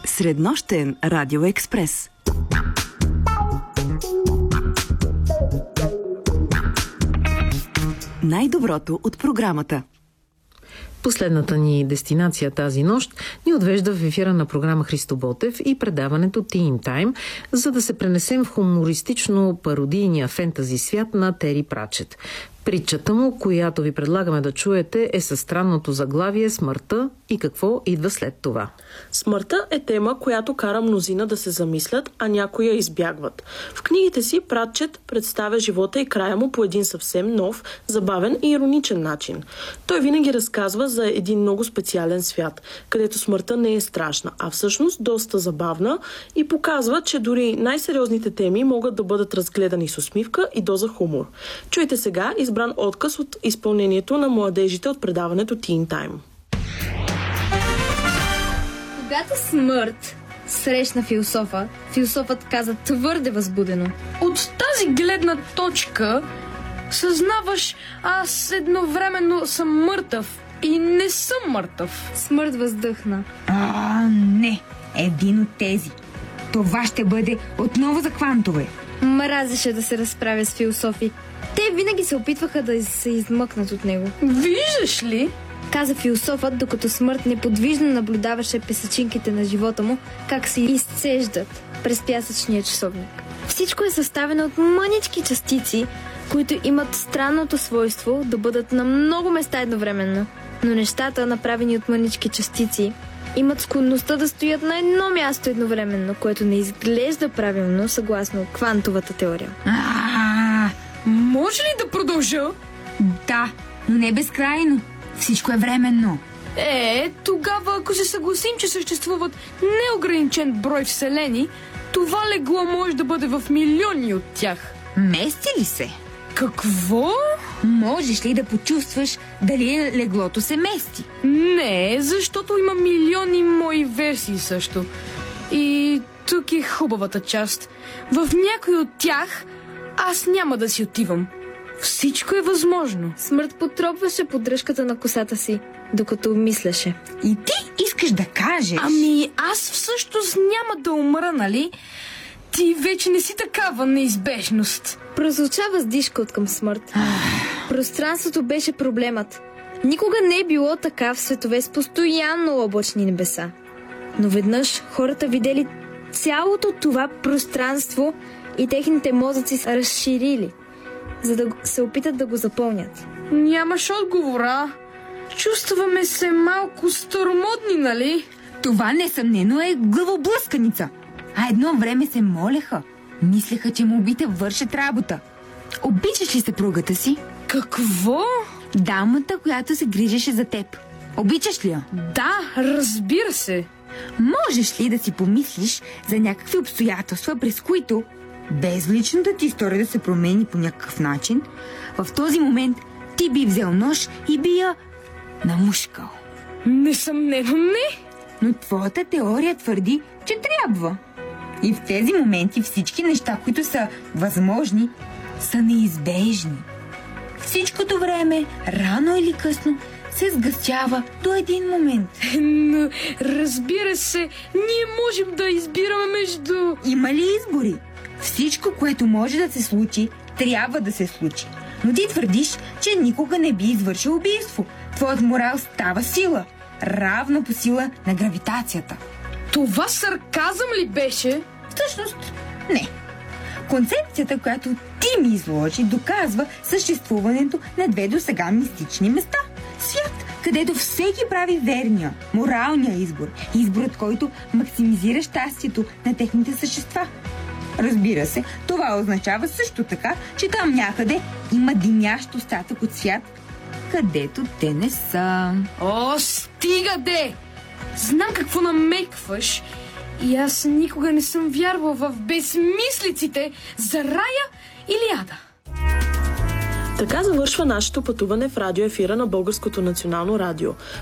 Среднощен радиоекспрес. Най-доброто от програмата. Последната ни дестинация тази нощ ни отвежда в ефира на програма Христо Ботев и предаването Teen Time, за да се пренесем в хумористично-пародийния фентази свят на Тери Прачет. Притчата му, която ви предлагаме да чуете, е със странното заглавие "Смъртта и какво идва след това". Смъртта е тема, която кара мнозина да се замислят, а някои я избягват. В книгите си Пратчет представя живота и края му по един съвсем нов, забавен и ироничен начин. Той винаги разказва за един много специален свят, където смъртта не е страшна, а всъщност доста забавна и показва, че дори най-сериозните теми могат да бъдат разгледани с усмивка и доза хумор. Чуйте сега избран отказ от изпълнението на младежите от предаването Teen Time. Когато Смърт срещна философа, философът каза твърде възбудено: от тази гледна точка съзнаваш, аз едновременно съм мъртъв и не съм мъртъв. Смърт въздъхна: не, един от тези. Това ще бъде отново за квантове. Мразеше да се разправя с философи. Те винаги се опитваха да се измъкнат от него. Виждаш ли? Каза философът, докато Смърт неподвижно наблюдаваше песачинките на живота му, как се изцеждат през пясъчния часовник. Всичко е съставено от мънички частици, които имат странното свойство да бъдат на много места едновременно. Но нещата, направени от мънички частици, имат склонността да стоят на едно място едновременно, което не изглежда правилно съгласно квантовата теория. Може ли да продължа? Да, но не безкрайно. Всичко е временно. Тогава, ако се съгласим, че съществуват неограничен брой вселени, това легло може да бъде в милиони от тях. Мести ли се? Какво? Можеш ли да почувстваш дали леглото се мести? Не, защото има милиони мои версии също. И тук е хубавата част. В някой от тях аз няма да си отивам. Всичко е възможно. Смърт потропваше поддръжката на косата си, докато мислеше. И ти искаш да кажеш? Аз всъщност няма да умра, нали? Ти вече не си такава неизбежност. Прозвуча въздишка от към Смърт. Пространството беше проблемът. Никога не е било така в светове с постоянно облачни небеса. Но веднъж хората видели цялото това пространство и техните мозъци са разширили, за да се опитат да го запълнят. Нямаш отговора. Чувстваме се малко старомодни, нали? Това несъмнено е главоблъсканица. А едно време се молеха. Мислеха, че молбите вършат работа. Обичаш ли съпругата си? Какво? Дамата, която се грижеше за теб. Обичаш ли я? Да, разбира се. Можеш ли да си помислиш за някакви обстоятелства, през които, без личната ти история да се промени по някакъв начин, в този момент ти би взел нож и би я намушкал? Несъмнено не. Но твоята теория твърди, че трябва. И в тези моменти всички неща, които са възможни, са неизбежни. Всичкото време, рано или късно, се сгъстява до един момент. Но, разбира се, ние можем да избираме между... Има ли избори? Всичко, което може да се случи, трябва да се случи. Но ти твърдиш, че никога не би извършил убийство. Твоят морал става сила, равна по сила на гравитацията. Това сарказъм ли беше? Всъщност, не. Концепцията, която ти ми изложи, доказва съществуването на две досега мистични места. Свят, където всеки прави верния, моралния избор. Изборът, който максимизира щастието на техните същества. Разбира се, това означава също така, че там някъде има димящ остатък от свят, където те не са. Стига де! Знам какво намекваш и аз никога не съм вярвал в безмислиците за рая или ада. Така завършва нашето пътуване в радиоефира на Българското национално радио.